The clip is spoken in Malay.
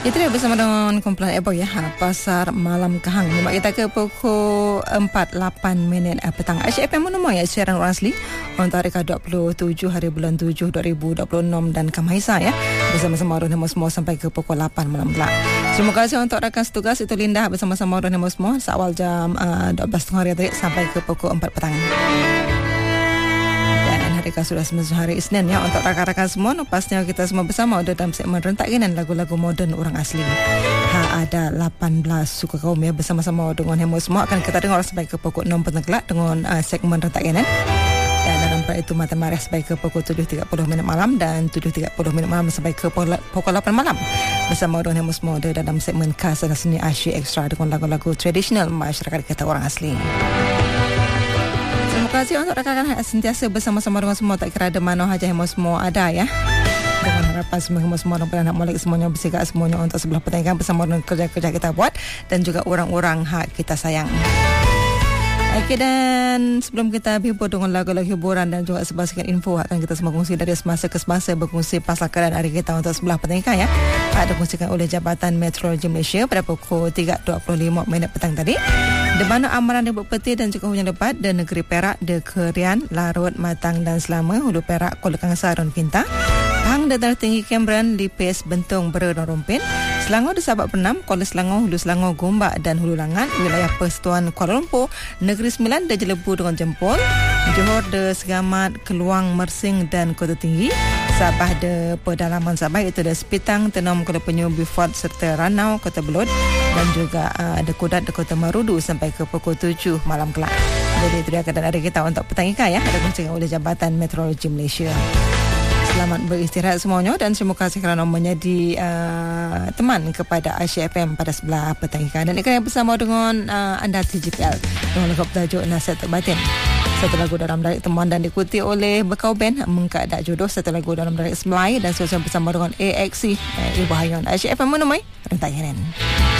Itu dia bersama dengan kumpulan Eboy ya, Pasar Malam Kahang. Memang kita ke pukul 4.08 petang. HFM menemui ya siaran orang asli untuk tarikhah 27 hari bulan 7 2026 dan Kamaisa ya. Bersama-sama Orang Hemo semua sampai ke pukul 8 malam kelak. Terima kasih untuk rakan setugas itu Linda bersama-sama Orang Hemo semua seawal jam 12.30 hari tadi sampai ke pukul 4 petang. Mereka sudah semasa hari Isnin ya. Untuk rakan-rakan semua, pastinya kita semua bersama ada dalam segmen rentak dan lagu-lagu moden orang asli. Ada 18 suku kaum ya, bersama-sama dengan Hemo semua akan kita dengar sampai ke pukul 6 petang kelak dengan segmen rentak dan dalam itu Mata Mariah sampai ke pukul 7.30 malam dan 7.30 malam sampai ke pukul 8 malam bersama dengan Hemo semua ada dalam segmen khas dan seni Asyik Extra dengan lagu-lagu tradisional masyarakat kita orang asli. Terima kasih untuk rakan-rakan sentiasa bersama-sama dengan semua, tak kira ada mana saja Hemo semua ada ya. Dengan harapan semua Hemo semua nak molek semuanya, bersikap semuanya untuk sebelah pertandingan bersama dengan kerja-kerja kita buat dan juga orang-orang hak kita sayang. Okey, dan sebelum kita hibur dengan lagu-lagu hiburan dan juga sebahagian info akan kita semua kongsi dari semasa ke semasa, berkongsi pasal keadaan hari kita untuk sebelah pertandingan ya. Ada kongsikan oleh Jabatan Meteorologi Malaysia pada pukul 3.25 petang tadi. Di mana amaran debut peti dan juga hujan lebat di negeri Perak, di Kerian, Larut, Matang dan Selama, Hulu Perak, Kuala Kangsar dan Pintar. Hang Dataran Tinggi Cameron, Lipis, Bentong, Bera dan Rompin. Selangor di Sabak Penam, Kuala Selangor, Hulu Selangor, Gombak dan Hulu Langat. Wilayah Persekutuan Kuala Lumpur, Negeri Sembilan di Jelebu dengan Jempol. Johor di Segamat, Keluang, Mersing dan Kota Tinggi. Sabah di pedalaman Sabah itu di Sepitang, Tenom, Kuala Penyu, Beaufort serta Ranau, Kota Belud dan juga di Kudat di Kota Marudu sampai ke pukul 7 malam kelak. Jadi itu dia keadaan hari kita untuk petang ikan ya. Ada kongsikan oleh Jabatan Meteorologi Malaysia. Selamat beristirahat semuanya dan terima kasih kerana menjadi teman kepada Asyik FM pada sebelah petang ikan. Dan ikan yang bersama dengan anda TGPL dengan lagu bertajuk Nasihat Terbatin. Satu lagu dalam darik temuan dan diikuti oleh Bekau Band Mengkadak Jodoh. Satu lagu dalam darik Semai dan sesuai bersama dengan AXC Ibu Hayon. Asyik FM menemui rentak Heren.